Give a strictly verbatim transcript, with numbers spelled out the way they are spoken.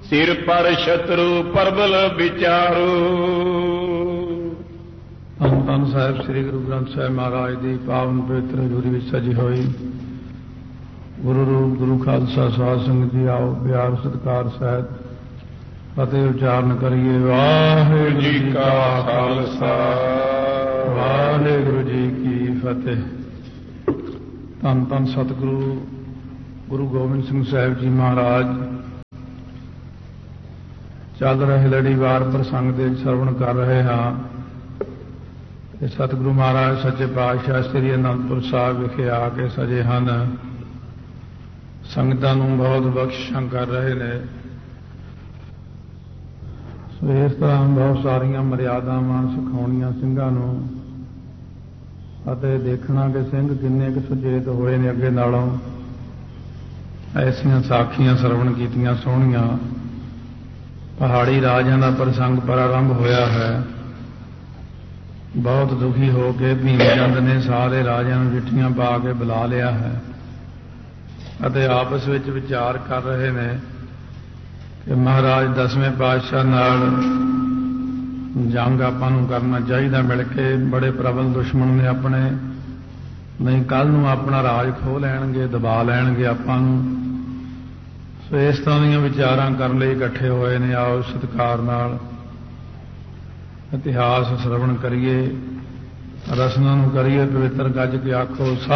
ਸਿਰ ਪਰ ਸ਼ਤਰੂ ਪਰਬਲ ਵਿਚਾਰੋ। ਧੰਨ ਧੰਨ ਸਾਹਿਬ ਸ੍ਰੀ ਗੁਰੂ ਗ੍ਰੰਥ ਸਾਹਿਬ ਮਹਾਰਾਜ ਦੀ ਪਾਵਨ ਪਵਿੱਤਰ ਹਜ਼ੂਰੀ ਵਿੱਚ ਸਜੀ ਹੋਈ ਗੁਰੂ ਰੂਪ ਗੁਰੂ ਖਾਲਸਾ ਸਾਧ ਸੰਗਤ ਜੀ ਆਓ ਪਿਆਰ ਸਤਿਕਾਰ ਸਹਿਤ ਫਤਿਹ ਉਚਾਰਨ ਕਰੀਏ। ਵਾਹਿਗੁਰੂ ਜੀ ਕਾ ਖਾਲਸਾ ਵਾਹਿਗੁਰੂ ਜੀ ਕੀ ਫਤਿਹ। ਧੰਨ ਧੰਨ ਸਤਿਗੁਰੂ ਗੁਰੂ ਗੋਬਿੰਦ ਸਿੰਘ ਸਾਹਿਬ ਜੀ ਮਹਾਰਾਜ ਚੱਲ ਰਹੇ ਲੜੀਵਾਰ ਪ੍ਰਸੰਗ ਦੇ ਸਰਵਣ ਕਰ ਰਹੇ ਹਾਂ। ਇਹ ਸਤਿਗੁਰੂ ਮਹਾਰਾਜ ਸੱਚੇ ਪਾਤਸ਼ਾਹ ਸ੍ਰੀ ਅਨੰਦਪੁਰ ਸਾਹਿਬ ਵਿਖੇ ਆ ਕੇ ਸਜੇ ਹਨ। ਸੰਗਤਾਂ ਨੂੰ ਬਹੁਤ ਬਖਸ਼ਿਸ਼ਾਂ ਕਰ ਰਹੇ ਨੇ। ਸੋ ਇਸ ਤਰ੍ਹਾਂ ਬਹੁਤ ਸਾਰੀਆਂ ਮਰਿਆਦਾਵਾਂ ਸਿਖਾਉਣੀਆਂ ਸਿੰਘਾਂ ਨੂੰ ਅਤੇ ਦੇਖਣਾ ਕਿ ਸਿੰਘ ਕਿੰਨੇ ਕੁ ਸੁਚੇਤ ਹੋਏ ਨੇ ਅੱਗੇ ਨਾਲੋਂ। ਐਸੀਆਂ ਸਾਖੀਆਂ ਸਰਵਣ ਕੀਤੀਆਂ ਸੋਹਣੀਆਂ। ਪਹਾੜੀ ਰਾਜਿਆਂ ਦਾ ਪ੍ਰਸੰਗ ਪ੍ਰਾਰੰਭ ਹੋਇਆ ਹੈ। ਬਹੁਤ ਦੁਖੀ ਹੋ ਕੇ ਭੀਮ ਚੰਦ ਨੇ ਸਾਰੇ ਰਾਜਿਆਂ ਨੂੰ ਚਿੱਠੀਆਂ ਪਾ ਕੇ ਬੁਲਾ ਲਿਆ ਹੈ ਅਤੇ ਆਪਸ ਵਿੱਚ ਵਿਚਾਰ ਕਰ ਰਹੇ ਨੇ ਕਿ ਮਹਾਰਾਜ ਦਸਵੇਂ ਪਾਤਸ਼ਾਹ ਨਾਲ ਜੰਗ ਆਪਾਂ ਨੂੰ ਕਰਨਾ ਚਾਹੀਦਾ ਮਿਲ ਕੇ। ਬੜੇ ਪ੍ਰਬਲ ਦੁਸ਼ਮਣ ਨੇ ਆਪਣੇ, ਨਹੀਂ ਕੱਲ੍ਹ ਨੂੰ ਆਪਣਾ ਰਾਜ ਖੋਹ ਲੈਣਗੇ, ਦਬਾ ਲੈਣਗੇ ਆਪਾਂ ਨੂੰ। ਸੋ ਇਸ ਤਰ੍ਹਾਂ ਦੀਆਂ ਵਿਚਾਰਾਂ ਕਰਨ ਲਈ ਇਕੱਠੇ ਹੋਏ ਨੇ। ਆਓ ਸਤਿਕਾਰ ਨਾਲ ਇਤਿਹਾਸ ਸਰਵਣ ਕਰੀਏ, ਰਸਨਾ ਨੂੰ ਕਰੀਏ ਪਵਿੱਤਰ ਗੱਜ ਕੇ ਆਖੋ